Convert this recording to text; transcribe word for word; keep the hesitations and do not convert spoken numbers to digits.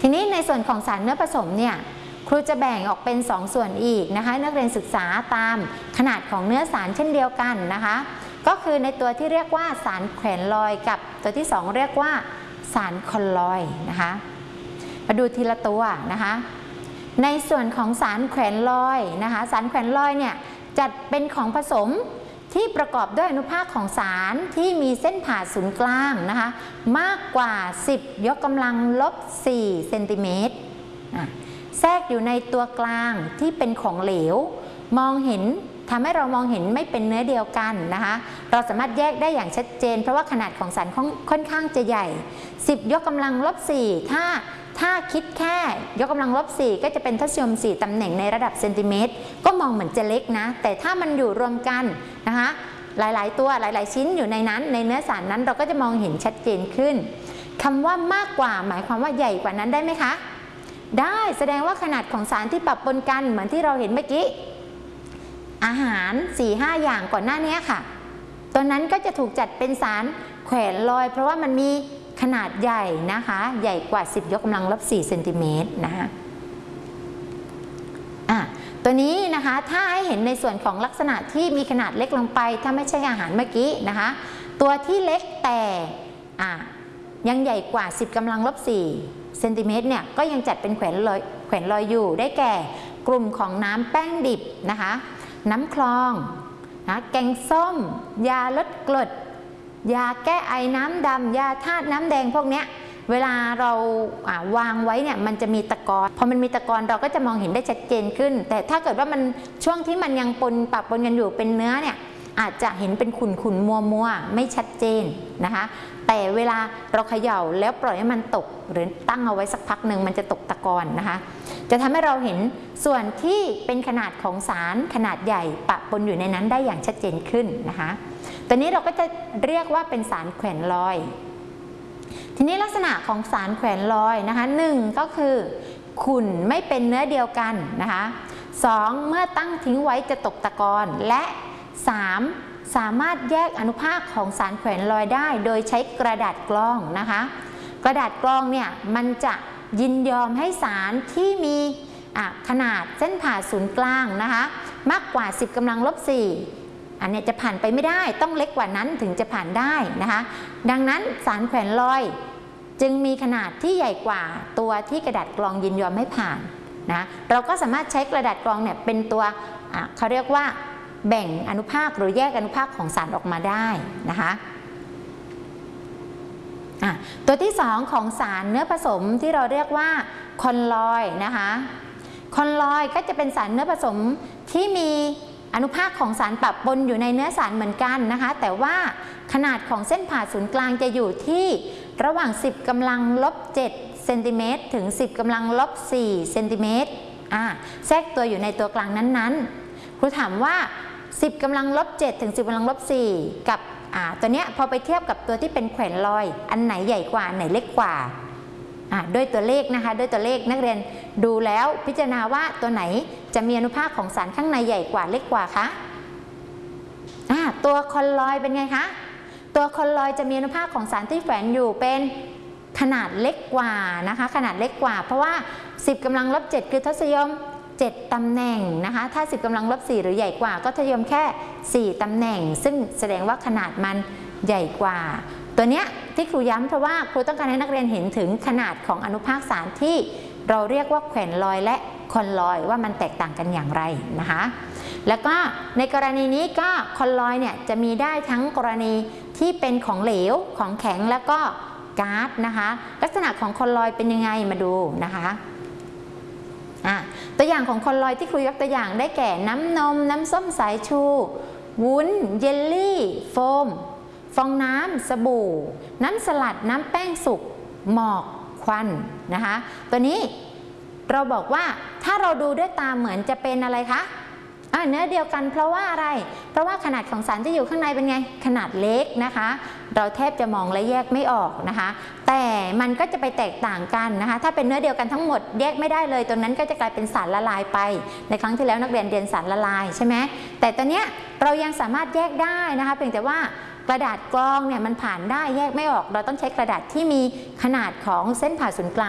ทีนี้ในส่วนของสารเนื้อผสมเนี่ยครูจะแบ่งออกเป็นสองส่วนอีกนะคะนักเรียนศึกษาตามขนาดของเนื้อสารเช่นเดียวกันนะคะก็คือในตัวที่เรียกว่าสารแขวนลอยกับตัวที่สองเรียกว่าสารคอลลอยนะคะมาดูทีละตัวนะคะในส่วนของสารแขวนลอยนะคะสารแขวนลอยเนี่ยจัดเป็นของผสมที่ประกอบด้วยอนุภาคของสารที่มีเส้นผ่าศูนย์กลางนะคะมากกว่าสิบยกกำลังลบสี่เซนติเมตรแทรกอยู่ในตัวกลางที่เป็นของเหลวมองเห็นทำให้เรามองเห็นไม่เป็นเนื้อเดียวกันนะคะเราสามารถแยกได้อย่างชัดเจนเพราะว่าขนาดของสารค่อนข้างจะใหญ่สิบยกกำลังลบสี่ถ้าถ้าคิดแค่ยกกำลังลบสี่ก็จะเป็นทศนิยมสี่ตำแหน่งในระดับเซนติเมตรก็มองเหมือนจะเล็กนะแต่ถ้ามันอยู่รวมกันนะคะหลายๆตัวหลายๆชิ้นอยู่ในนั้นในเนื้อสารนั้นเราก็จะมองเห็นชัดเจนขึ้นคำว่ามากกว่าหมายความว่าใหญ่กว่านั้นได้ไหมคะได้แสดงว่าขนาดของสารที่ปรับปนกันเหมือนที่เราเห็นเมื่อกี้อาหาร สี่ห้า อย่างก่อนหน้านี้ค่ะตัวนั้นก็จะถูกจัดเป็นสารแขวนลอยเพราะว่ามันมีขนาดใหญ่นะคะใหญ่กว่าสิบยกกำลังลบสี่เซนติเมตรนะคะอ่ะตัวนี้นะคะถ้าให้เห็นในส่วนของลักษณะที่มีขนาดเล็กลงไปถ้าไม่ใช่อาหารเมื่อกี้นะคะตัวที่เล็กแต่อ่ะยังใหญ่กว่าสิบกำลังลบสี่เซนติเมตรเนี่ยก็ยังจัดเป็นแขวนลอยแขวนลอยอยู่ได้แก่กลุ่มของน้ำแป้งดิบนะคะน้ำคลองนะแกงส้มยาลดกรดยาแก้ไอน้ำดำยาธาตุน้ำแดงพวกนี้เวลาเราวางไว้เนี่ยมันจะมีตะกอนพอมันมีตะกอนเราก็จะมองเห็นได้ชัดเจนขึ้นแต่ถ้าเกิดว่ามันช่วงที่มันยังปนปะปนกันอยู่เป็นเนื้อเนี่ยอาจจะเห็นเป็นขุ่นขุ่นมัวมัวไม่ชัดเจนนะคะแต่เวลาเราเขย่าแล้วปล่อยให้มันตกหรือตั้งเอาไว้สักพักหนึ่งมันจะตกตะกอนนะคะจะทำให้เราเห็นส่วนที่เป็นขนาดของสารขนาดใหญ่ปะปนอยู่ในนั้นได้อย่างชัดเจนขึ้นนะคะตัวนี้เราก็จะเรียกว่าเป็นสารแขวนลอยทีนี้ลักษณะของสารแขวนลอยนะคะหนึ่งก็คือขุ่นไม่เป็นเนื้อเดียวกันนะคะสองเมื่อตั้งทิ้งไว้จะตกตะกอนและสามสามารถแยกอนุภาคของสารแขวนลอยได้โดยใช้กระดาษกรองนะคะกระดาษกรองเนี่ยมันจะยินยอมให้สารที่มีขนาดเส้นผ่าศูนย์กลางนะคะมากกว่าสิบกำลังลบสี่อันนี้จะผ่านไปไม่ได้ต้องเล็กกว่านั้นถึงจะผ่านได้นะคะดังนั้นสารแขวนลอยจึงมีขนาดที่ใหญ่กว่าตัวที่กระดาษกรองยินยอมให้ผ่านนะเราก็สามารถใช้กระดาษกรองเนี่ยเป็นตัวเขาเรียกว่าแบ่งอนุภาคหรือแยกอนุภาคของสารออกมาได้นะคะตัวที่สองของสารเนื้อผสมที่เราเรียกว่าคอนลอยนะคะคอนลอยก็จะเป็นสารเนื้อผสมที่มีอนุภาคของสารปะปนอยู่ในเนื้อสารเหมือนกันนะคะแต่ว่าขนาดของเส้นผ่าศูนย์กลางจะอยู่ที่ระหว่างสิบกำลังลบเจ็ดเซนติเมตรถึงสิบกำลังลบสี่เซนติเมตรอ่าแทรกตัวอยู่ในตัวกลางนั้นๆครูถามว่าสิบกำลังลบเจ็ดถึงสิบกำลังลบสี่กับอ่าตัวเนี้ยพอไปเทียบกับตัวที่เป็นแขวนลอยอันไหนใหญ่กว่าอันไหนเล็กกว่าอ่าด้วยตัวเลขนะคะด้วยตัวเลขนักเรียนดูแล้วพิจารณาว่าตัวไหนจะมีอนุภาคของสารข้างในใหญ่กว่าเล็กกว่าคะอ่าตัวคอนลอยเป็นไงคะตัวคอนลอยจะมีอนุภาคของสารที่แฝงอยู่เป็นขนาดเล็กกว่านะคะขนาดเล็กกว่าเพราะว่าสิบกำลังลบเจ็ดคือทศนิยมเจ็ดตำแหน่งนะคะถ้าสิบกำลังลบสี่หรือใหญ่กว่าก็ทศนิยมแค่สี่ตำแหน่งซึ่งแสดงว่าขนาดมันใหญ่กว่าตัวเนี้ยที่ครูย้ำเพราะว่าครูต้องการให้นักเรียนเห็นถึงขนาดของอนุภาคสารที่เราเรียกว่าแขวนลอยและคอนลอยว่ามันแตกต่างกันอย่างไรนะคะแล้วก็ในกรณีนี้ก็คอนลอยเนี่ยจะมีได้ทั้งกรณีที่เป็นของเหลวของแข็งแล้วก็ก๊าซนะคะลักษณะของคอนลอยเป็นยังไงมาดูนะคะตัวอย่างของคอนลอยที่ครูยกตัวอย่างได้แก่น้ำนมน้ำส้มสายชูวุ้นเยลลี่โฟมฟองน้ำสบู่น้ำสลัดน้ำแป้งสุกหมอกควันนะคะตัวนี้เราบอกว่าถ้าเราดูด้วยตาเหมือนจะเป็นอะไรคะเนื้อเดียวกันเพราะว่าอะไรเพราะว่าขนาดของสารที่อยู่ข้างในเป็นไงขนาดเล็กนะคะเราแทบจะมองและแยกไม่ออกนะคะแต่มันก็จะไปแตกต่างกันนะคะถ้าเป็นเนื้อเดียวกันทั้งหมดแยกไม่ได้เลยตรงนั้นก็จะกลายเป็นสารละลายไปในครั้งที่แล้วนักเรียนเรียนสารละลายใช่ไหมแต่ตอนนี้เรายังสามารถแยกได้นะคะเพียงแต่ว่ากระดาษกรองเนี่ยมันผ่านได้แยกไม่ออกเราต้องใช้กระดาษที่มีขนาดของเส้นผ่าศูนย์กลาง